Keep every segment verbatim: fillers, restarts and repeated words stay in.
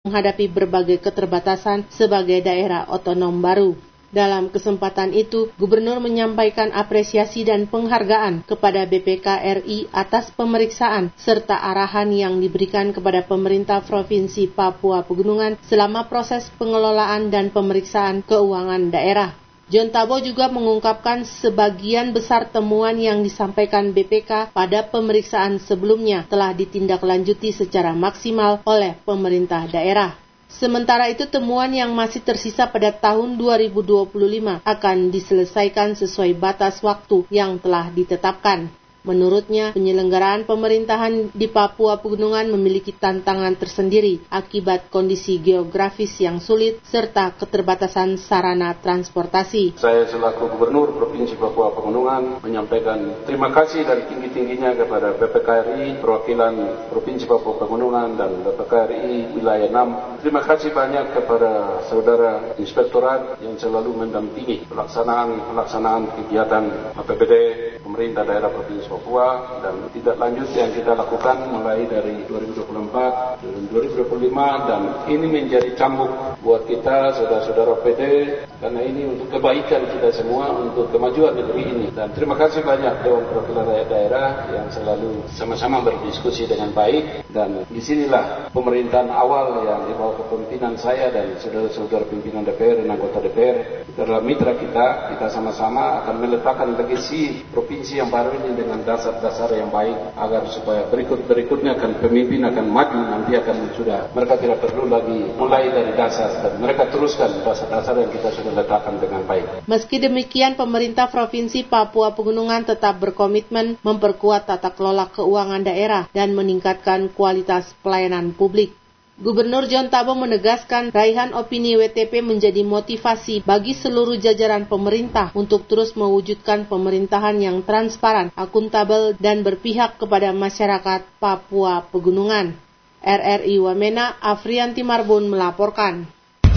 menghadapi berbagai keterbatasan sebagai daerah otonom baru. Dalam kesempatan itu, Gubernur menyampaikan apresiasi dan penghargaan kepada B P K R I atas pemeriksaan serta arahan yang diberikan kepada pemerintah Provinsi Papua Pegunungan selama proses pengelolaan dan pemeriksaan keuangan daerah. John Tabo juga mengungkapkan sebagian besar temuan yang disampaikan B P K pada pemeriksaan sebelumnya telah ditindaklanjuti secara maksimal oleh pemerintah daerah. Sementara itu, temuan yang masih tersisa pada tahun dua ribu dua puluh lima akan diselesaikan sesuai batas waktu yang telah ditetapkan. Menurutnya, penyelenggaraan pemerintahan di Papua Pegunungan memiliki tantangan tersendiri akibat kondisi geografis yang sulit serta keterbatasan sarana transportasi. Saya selaku Gubernur Provinsi Papua Pegunungan menyampaikan terima kasih dan tinggi-tingginya kepada B P K R I, perwakilan Provinsi Papua Pegunungan dan B P K R I Wilayah enam. Terima kasih banyak kepada Saudara Inspektorat yang selalu mendampingi pelaksanaan pelaksanaan kegiatan A P B D pemerintah daerah Provinsi Papua dan tidak lanjut yang kita lakukan mulai dari dua ribu dua puluh empat dan dua ribu dua puluh lima, dan ini menjadi cambuk buat kita saudara-saudara P D karena ini untuk kebaikan kita semua, untuk kemajuan negeri ini. Dan terima kasih banyak Dewan Perwakilan Rakyat Daerah yang selalu sama-sama berdiskusi dengan baik, dan disinilah pemerintahan awal yang di bawah kepemimpinan saya dan saudara-saudara pimpinan D P R dan anggota D P R adalah mitra kita. Kita sama-sama akan meletakkan legasi provinsi yang baru ini dengan dasar-dasar yang baik agar supaya berikut-berikutnya akan pemimpin akan maju, nanti akan sudah mereka tidak perlu lagi mulai dari dasar dan mereka teruskan dasar-dasar yang kita sudah letakkan dengan baik. Meski demikian, pemerintah Provinsi Papua Pegunungan tetap berkomitmen memperkuat tata kelola keuangan daerah dan meningkatkan kualitas pelayanan publik. Gubernur John Tabo menegaskan raihan opini W T P menjadi motivasi bagi seluruh jajaran pemerintah untuk terus mewujudkan pemerintahan yang transparan, akuntabel, dan berpihak kepada masyarakat Papua Pegunungan. R R I Wamena, Afrianti Marbun melaporkan.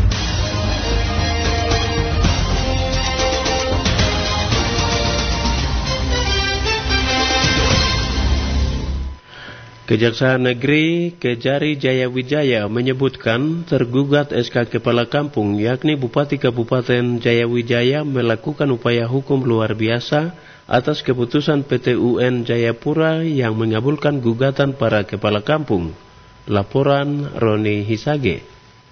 Kejaksaan Negeri Kejari Jayawijaya menyebutkan tergugat S K Kepala Kampung yakni Bupati Kabupaten Jayawijaya melakukan upaya hukum luar biasa atas keputusan P T U N Jayapura yang mengabulkan gugatan para kepala kampung. Laporan Roni Hisage.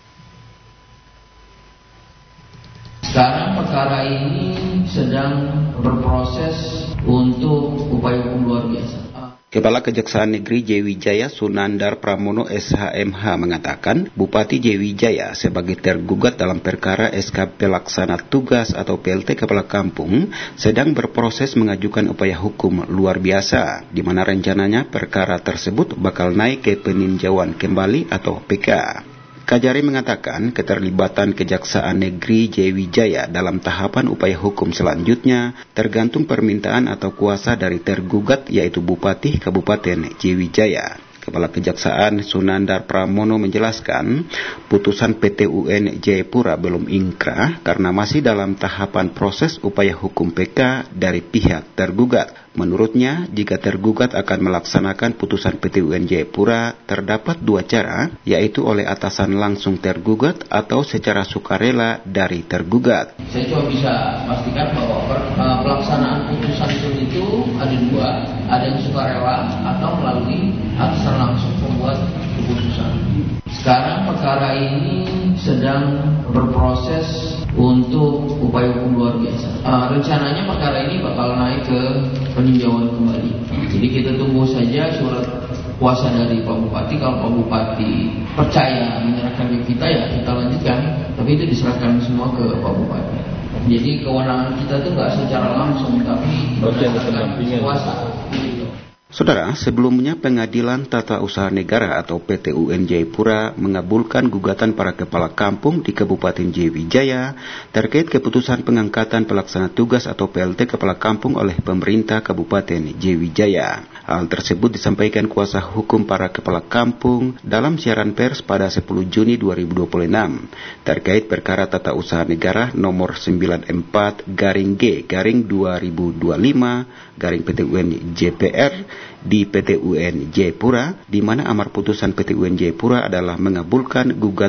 Sekarang perkara ini sedang berproses untuk upaya hukum luar biasa. Kepala Kejaksaan Negeri Jayawijaya Sunandar Pramono S H M H mengatakan Bupati Jayawijaya sebagai tergugat dalam perkara S K Pelaksana Tugas atau P L T Kepala Kampung sedang berproses mengajukan upaya hukum luar biasa, di mana rencananya perkara tersebut bakal naik ke peninjauan kembali atau P K. Kajari mengatakan keterlibatan Kejaksaan Negeri Jayawijaya dalam tahapan upaya hukum selanjutnya tergantung permintaan atau kuasa dari tergugat yaitu Bupati Kabupaten Jayawijaya. Kepala Kejaksaan Sunandar Pramono menjelaskan putusan P T U N Jayapura belum ingkrah karena masih dalam tahapan proses upaya hukum P K dari pihak tergugat. Menurutnya, jika tergugat akan melaksanakan putusan P T U N Jayapura, terdapat dua cara, yaitu oleh atasan langsung tergugat atau secara sukarela dari tergugat. Saya cuma bisa pastikan bahwa pelaksanaan putusan itu ada dua, ada yang sukarela atau melalui atasan langsung membuat keputusan. Sekarang perkara ini sedang berproses untuk upaya hukum luar biasa. Uh, rencananya perkara ini bakal naik ke peninjauan kembali. Jadi kita tunggu saja surat kuasa dari Pak Bupati. Kalau Pak Bupati percaya menyerahkan ke kita, ya kita lanjutkan. Tapi itu diserahkan semua ke Pak Bupati. Jadi kewenangan kita itu nggak secara langsung, tapi berdasarkan kuasa. Saudara, sebelumnya Pengadilan Tata Usaha Negara atau P T U N Jayapura mengabulkan gugatan para kepala kampung di Kabupaten Jayawijaya terkait keputusan pengangkatan pelaksana tugas atau P L T kepala kampung oleh pemerintah Kabupaten Jayawijaya. Hal tersebut disampaikan kuasa hukum para kepala kampung dalam siaran pers pada sepuluh Juni dua ribu dua puluh enam terkait perkara Tata Usaha Negara nomor sembilan puluh empat garing G garing dua ribu dua puluh lima garing P T U N J P R di P T U N Jayapura, di mana amar putusan P T U N Jayapura adalah mengabulkan gugatan